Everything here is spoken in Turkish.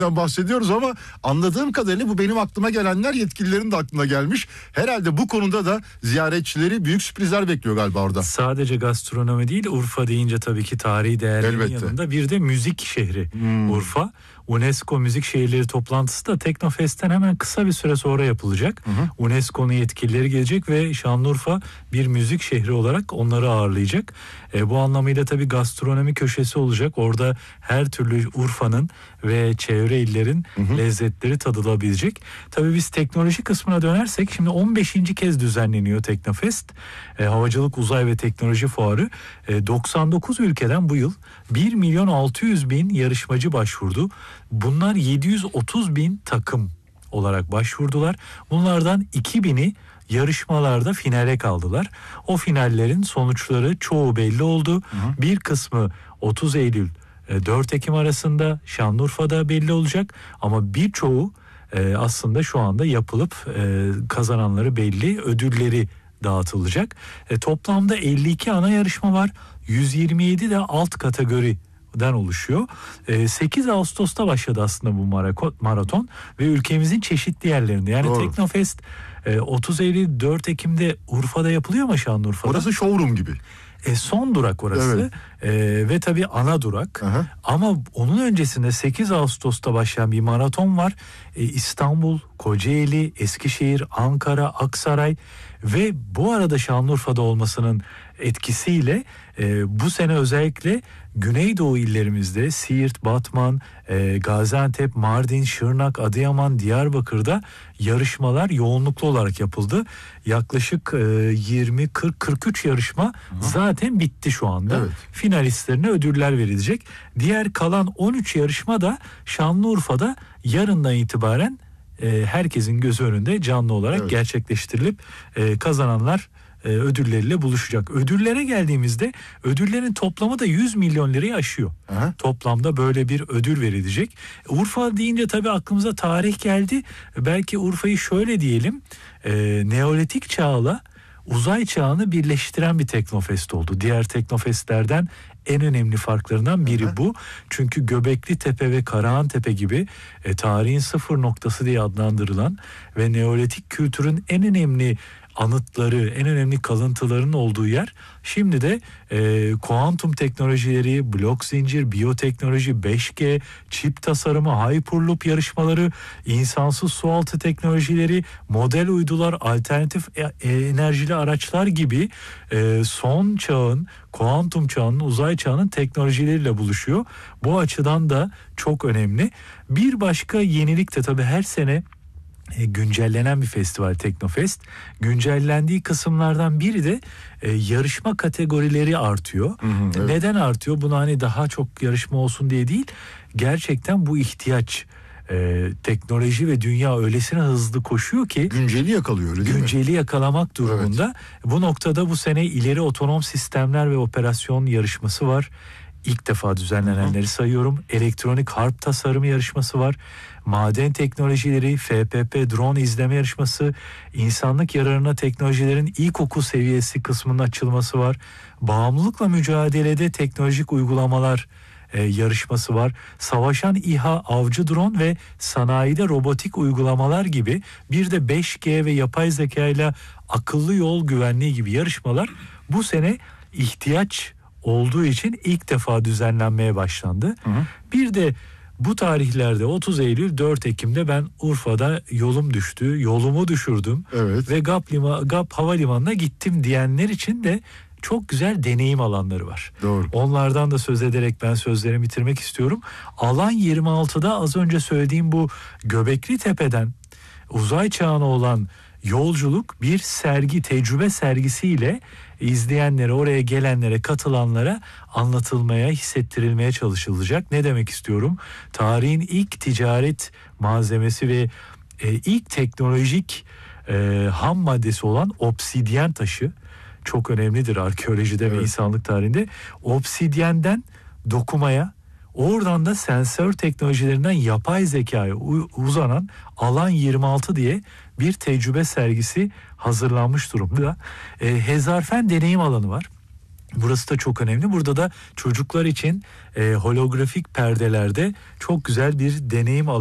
bahsediyoruz ama anladığım kadarıyla bu benim aklıma gelenler yetkililerin de aklına gelmiş. Herhalde bu konuda da ziyaretçileri büyük sürprizler bekliyor galiba orada. Sadece gastronomi değil, Urfa deyince tabii ki tarihi değerlerin yanında bir de müzik şehri Urfa. UNESCO Müzik Şehirleri toplantısı da Teknofest'ten hemen kısa bir süre sonra yapılacak. UNESCO'nun yetkilileri gelecek ve Şanlıurfa bir müzik şehri olarak onları ağırlayacak. Bu anlamıyla tabii gastronomi köşesi olacak. Orada her türlü Urfa'nın ve çevre illerin lezzetleri tadılabilecek. Tabii biz teknoloji kısmına dönersek şimdi 15. kez düzenleniyor Teknofest. Havacılık, Uzay ve Teknoloji Fuarı. 99 ülkeden bu yıl 1.600.000 yarışmacı başvurdu. Bunlar 730.000 takım olarak başvurdular. Bunlardan 2.000'i yarışmalarda finale kaldılar. O finallerin sonuçları çoğu belli oldu. Bir kısmı 30 Eylül 4 Ekim arasında Şanlıurfa'da belli olacak. Ama birçoğu aslında şu anda yapılıp kazananları belli, ödülleri dağıtılacak. Toplamda 52 ana yarışma var. 127 de alt kategoriden oluşuyor. 8 Ağustos'ta başladı aslında bu maraton ve ülkemizin çeşitli yerlerinde. Yani Doğru. Teknofest 30 Eylül 4 Ekim'de Urfa'da yapılıyor ama Şanlıurfa'da. Orası showroom gibi. Son durak orası. Ve tabii ana durak. Ama onun öncesinde 8 Ağustos'ta başlayan bir maraton var. İstanbul, Kocaeli, Eskişehir, Ankara, Aksaray ve bu arada Şanlıurfa'da olmasının etkisiyle bu sene özellikle Güneydoğu illerimizde Siirt, Batman, Gaziantep, Mardin, Şırnak, Adıyaman, Diyarbakır'da yarışmalar yoğunluklu olarak yapıldı. Yaklaşık 20, 40, 43 yarışma zaten bitti şu anda. Finalistlerine ödüller verilecek. Diğer kalan 13 yarışma da Şanlıurfa'da yarından itibaren herkesin gözü önünde canlı olarak gerçekleştirilip kazananlar ödülleriyle buluşacak. Ödüllere geldiğimizde ödüllerin toplamı da 100 milyon lirayı aşıyor. Toplamda böyle bir ödül verilecek. Urfa deyince tabii aklımıza tarih geldi. Belki Urfa'yı şöyle diyelim. Neolitik çağla uzay çağını birleştiren bir Teknofest oldu. Diğer Teknofestlerden en önemli farklarından biri bu. Çünkü Göbekli Tepe ve Karahantepe gibi tarihin sıfır noktası diye adlandırılan ve Neolitik kültürün en önemli anıtları, en önemli kalıntıların olduğu yer. Şimdi de kuantum teknolojileri, blok zincir, biyoteknoloji, 5G, çip tasarımı, Hyperloop yarışmaları, insansız sualtı teknolojileri, model uydular, alternatif enerjili araçlar gibi son çağın, kuantum çağının, uzay çağının teknolojileriyle buluşuyor. Bu açıdan da çok önemli. Bir başka yenilik de tabii her sene güncellenen bir festival Teknofest. Güncellendiği kısımlardan biri de yarışma kategorileri artıyor. Neden artıyor? Buna hani daha çok yarışma olsun diye değil. Gerçekten bu ihtiyaç. Teknoloji ve dünya öylesine hızlı koşuyor ki günceli yakalıyor, öyle değil mi? Günceli yakalamak durumunda. Bu noktada bu sene ileri otonom sistemler ve operasyon yarışması var. İlk defa düzenlenenleri sayıyorum. Elektronik harp tasarımı yarışması var. Maden teknolojileri, FPP drone izleme yarışması, insanlık yararına teknolojilerin ilkokul seviyesi kısmının açılması var. Bağımlılıkla mücadelede teknolojik uygulamalar yarışması var. Savaşan İHA, avcı drone ve sanayide robotik uygulamalar gibi, bir de 5G ve yapay zeka ile akıllı yol güvenliği gibi yarışmalar bu sene ihtiyaç olduğu için ilk defa düzenlenmeye başlandı. Bir de bu tarihlerde 30 Eylül 4 Ekim'de ben Urfa'da yolumu düşürdüm ve GAP Havalimanı'na gittim diyenler için de çok güzel deneyim alanları var. Doğru. Onlardan da söz ederek ben sözlerimi bitirmek istiyorum. Alan 26'da az önce söylediğim bu Göbekli Tepe'den uzay çağına olan yolculuk bir tecrübe sergisiyle izleyenlere, oraya gelenlere, katılanlara anlatılmaya, hissettirilmeye çalışılacak. Ne demek istiyorum? Tarihin ilk ticaret malzemesi ve ilk teknolojik ham maddesi olan obsidyen taşı çok önemlidir arkeolojide ve insanlık tarihinde. Obsidyenden dokumaya, oradan da sensör teknolojilerinden yapay zekaya uzanan Alan 26 diye bir tecrübe sergisi hazırlanmış durumda. Hezarfen deneyim alanı var. Burası da çok önemli. Burada da çocuklar için holografik perdelerde çok güzel bir deneyim